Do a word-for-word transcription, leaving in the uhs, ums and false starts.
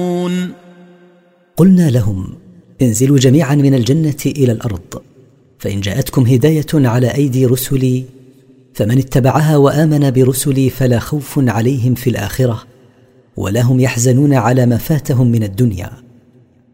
قلنا لهم انزلوا جميعا من الجنة إلى الأرض، فإن جاءتكم هداية على أيدي رسلي فمن اتبعها وآمن برسلي فلا خوف عليهم في الآخرة ولا هم يحزنون على ما فاتهم من الدنيا.